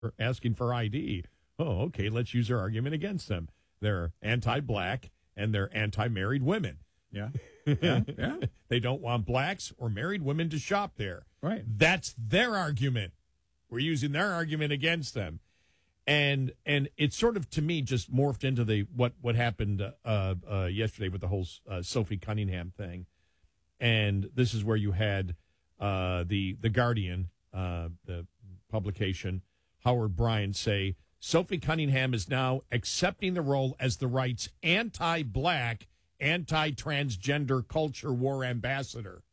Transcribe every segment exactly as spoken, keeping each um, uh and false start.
asking for I D. Oh, okay, let's use our argument against them. They're anti-black and they're anti-married women. Yeah. Yeah. Yeah. They don't want blacks or married women to shop there. Right. That's their argument. We're using their argument against them. And and it sort of, to me, just morphed into the what, what happened uh, uh, yesterday with the whole uh, Sophie Cunningham thing. And this is where you had uh, the, the Guardian, uh, the publication, Howard Bryan, say, Sophie Cunningham is now accepting the role as the right's anti-black, anti-transgender culture war ambassador.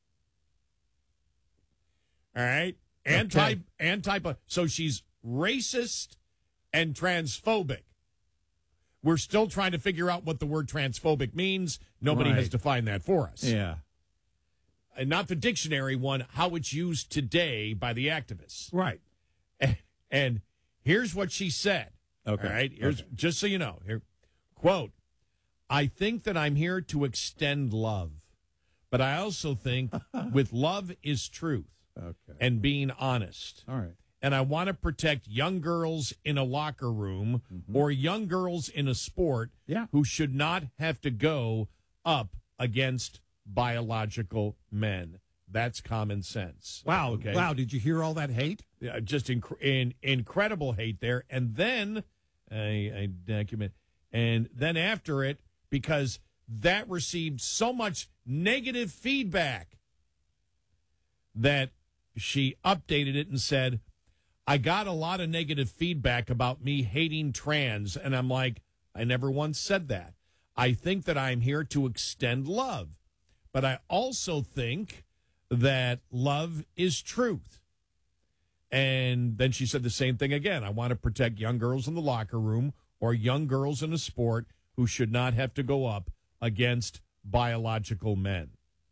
All right? Anti, okay. anti, so she's racist and transphobic. We're still trying to figure out what the word transphobic means. Nobody Right. has defined that for us. Yeah. And not the dictionary one, how it's used today by the activists. Right. And, and here's what she said. Okay. All right. Here's Okay. just so you know. Here, quote, I think that I'm here to extend love, but I also think with love is truth Okay. and being honest. All right. And I want to protect young girls in a locker room or young girls in a sport Yeah. who should not have to go up against biological men. That's common sense. Wow. Okay. Wow. Did you hear all that hate? Yeah, just inc- in, incredible hate there. And then I, I document, and then after it, because that received so much negative feedback that she updated it and said, I got a lot of negative feedback about me hating trans. And I'm like, I never once said that. I think that I'm here to extend love. But I also think that love is truth. And then she said the same thing again. I want to protect young girls in the locker room or young girls in a sport who should not have to go up against biological men.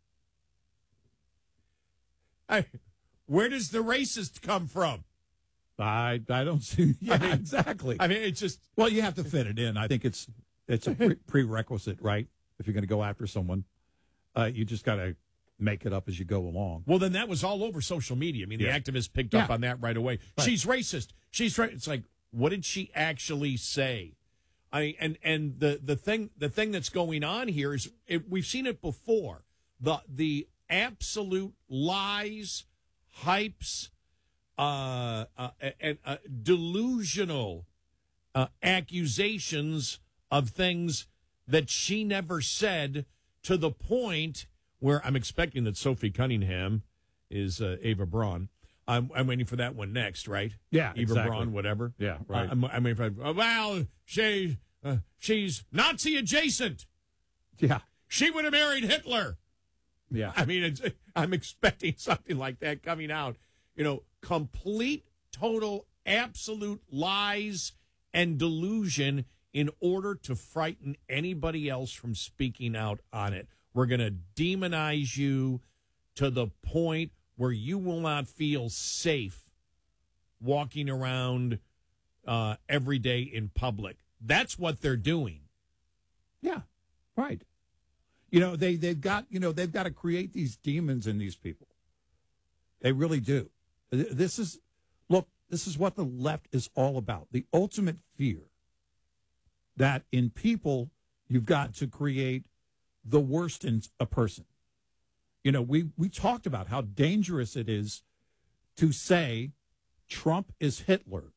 I, where does the racist come from? I I don't see. Yeah, I mean, exactly. I mean, it's just. Well, you have to fit it in. I think it's it's a pre- prerequisite, right? If you're going to go after someone, uh, you just got to make it up as you go along. Well, then that was all over social media. I mean, Yeah. the activists picked Yeah. up on that right away. Right. She's racist. She's right. It's like, what did she actually say? I and and the the thing the thing that's going on here is it, we've seen it before. The the absolute lies, hypes, uh, uh and uh, delusional uh, accusations of things that she never said, to the point where I'm expecting that Sophie Cunningham is uh, Ava Braun. I'm, I'm waiting for that one next, right? Yeah, Eva exactly. Braun, whatever. Yeah, right. Uh, I'm, I'm waiting for. Uh, well, she uh, she's Nazi adjacent. Yeah, She would have married Hitler. yeah. I mean, it's, I'm expecting something like that coming out. You know, complete, total, absolute lies and delusion in order to frighten anybody else from speaking out on it. We're going to demonize you to the point where you will not feel safe walking around uh, every day in public. That's what they're doing. Yeah, right. You know, they, they've got, you know, they've got to create these demons in these people. They really do. This is, look, this is what the left is all about. The ultimate fear that in people, you've got to create the worst in a person. You know, we, we talked about how dangerous it is to say Trump is Hitler.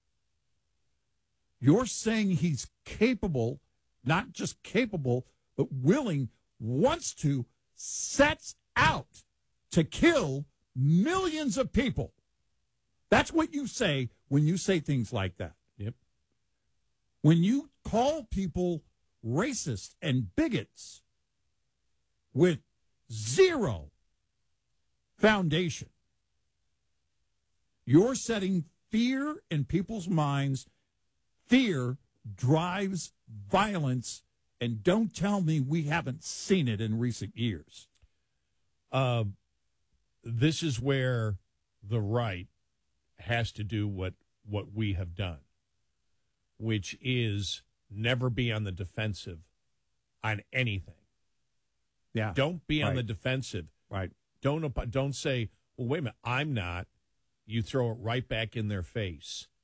You're saying he's capable, not just capable, but willing, wants to, sets out to kill millions of people. That's what you say when you say things like that. Yep. When you call people racist and bigots with zero foundation, you're setting fear in people's minds. Fear drives violence, and don't tell me we haven't seen it in recent years. Uh, this is where the right has to do what, what we have done, which is never be on the defensive on anything. Yeah. Don't be on Right. the defensive. Right. Don't don't say, well, wait a minute, I'm not. you throw it right back in their face.